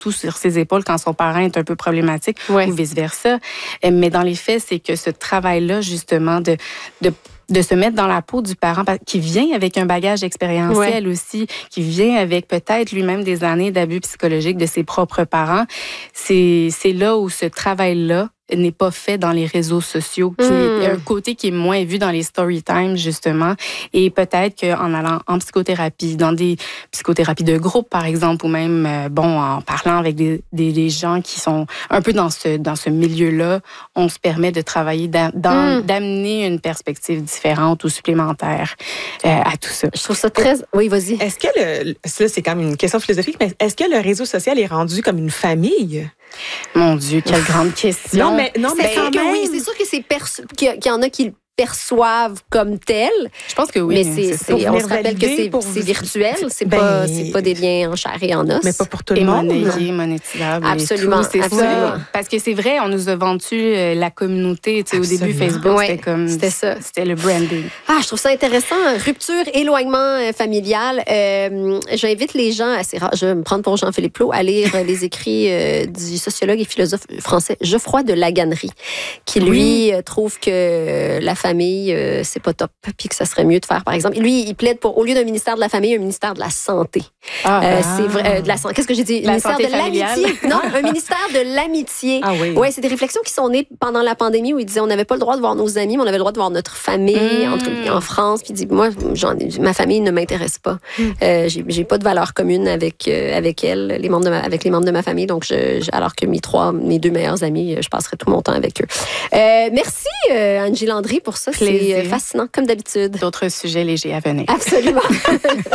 tout sur ses épaules quand son parent est un peu problématique ou vice-versa. Mais dans les faits, c'est que ce travail-là, justement, de se mettre dans la peau du parent qui vient avec un bagage expérientiel aussi, qui vient avec peut-être lui-même des années d'abus psychologiques de ses propres parents, c'est là où ce travail-là n'est pas fait dans les réseaux sociaux, qui est un côté qui est moins vu dans les story time, justement. Et peut-être qu'en allant en psychothérapie, dans des psychothérapies de groupe, par exemple, ou même, en parlant avec des gens qui sont un peu dans ce milieu-là, on se permet de travailler, d'amener une perspective différente ou supplémentaire à tout ça. Je trouve ça très... Oui, vas-y. Est-ce que là, c'est comme une question philosophique, mais est-ce que le réseau social est rendu comme une famille? Mon Dieu, quelle grande question. C'est sûr que oui, c'est sûr que qu'il y en a qui le perçoivent comme tel. Je pense que oui. Mais on se rappelle que c'est virtuel, c'est pas des liens en chair et en os. Mais pas pour tout le monde. Monétisable. Absolument. C'est ça. Parce que c'est vrai, on nous a vendu la communauté. Au début, Facebook, c'était comme... C'était ça. C'était le branding. Je trouve ça intéressant. Rupture, éloignement familial. J'invite les gens, assez rare, je vais me prendre pour Jean-Philippe Plot, à lire les écrits du sociologue et philosophe français Geoffroy de Laganerie, qui, lui, trouve que la famille, c'est pas top, puis que ça serait mieux de faire, par exemple. Lui, il plaide pour, au lieu d'un ministère de la famille, un ministère de la santé. C'est vrai, de la santé. Qu'est-ce que j'ai dit? La ministère santé de l'amitié. Non, un ministère de l'amitié. Ouais, c'est des réflexions qui sont nées pendant la pandémie où il disait on n'avait pas le droit de voir nos amis, mais on avait le droit de voir notre famille en France. Puis il dit moi, ma famille ne m'intéresse pas. J'ai pas de valeur commune avec elle, avec les membres de ma famille. Donc, alors que mes deux meilleurs amis, je passerai tout mon temps avec eux. Merci, Angie Landry, pour ça. C'est fascinant, comme d'habitude. D'autres sujets légers à venir. Absolument.